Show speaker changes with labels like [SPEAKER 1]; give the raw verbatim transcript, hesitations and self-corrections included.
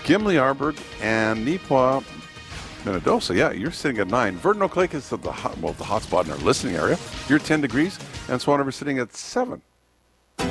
[SPEAKER 1] Gimli, Arborg, and Neepawa, Minnedosa. Yeah, you're sitting at nine. Verdon Oak Lake is the hot, well, the hot spot in our listening area. You're ten degrees, and Swan River sitting at seven.